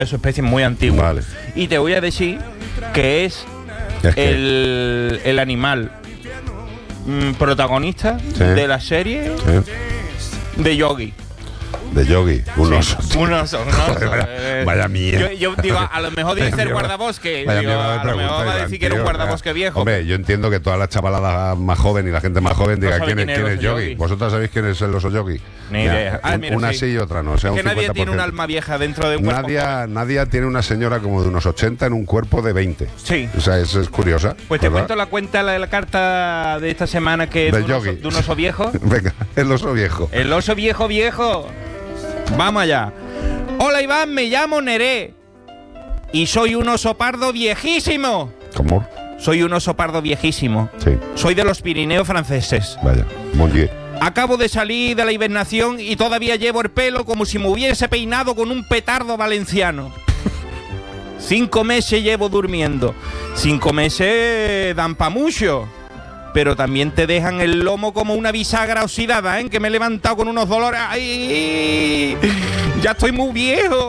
Es una especie muy antigua. Vale. Y te voy a decir que es el animal protagonista de la serie de Yogi. De Yogi, un oso. Un oso. Vaya mierda. Yo digo, a lo mejor dice ser guardabosque. Vaya Digo, mierda de a lo mejor va a decir que era un guardabosque viejo. Hombre, yo entiendo que toda la chavalada más joven y la gente más joven diga quién es Yogi. ¿Vosotros sabéis quién es el oso Yogi? Ni idea. Una sí y otra no. O sea, que nadie tiene un alma vieja dentro de un cuerpo. Nadie tiene una señora como de unos 80 en un cuerpo de 20. Sí. O sea, es curiosa. Pues te cuento la carta de esta semana que es de un oso viejo. Venga, el oso viejo. El oso viejo. Vamos allá. Hola Iván, me llamo Neré y soy un oso pardo viejísimo. ¿Cómo? Soy un oso pardo viejísimo. Sí. Soy de los Pirineos franceses. Vaya, muy bien. Acabo de salir de la hibernación y todavía llevo el pelo como si me hubiese peinado con un petardo valenciano. 5 meses llevo durmiendo. 5 meses dan pa' mucho. Pero también te dejan el lomo como una bisagra oxidada, ¿eh? Que me he levantado con unos dolores. ¡Ay! Ya estoy muy viejo.